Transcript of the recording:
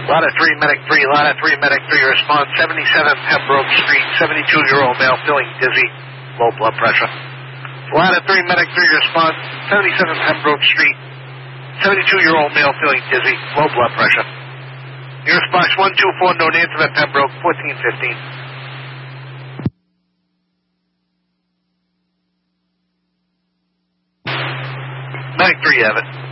Ladder 3, Medic 3, Ladder 3, Medic 3, response 77 Pembroke Street, 72-year-old male feeling dizzy, low blood pressure. Ladder 3, Medic 3, response 77 Pembroke Street, 72-year-old male feeling dizzy, low blood pressure. Nearest box 124, known answer at Pembroke, 1415. Medic 3, have it.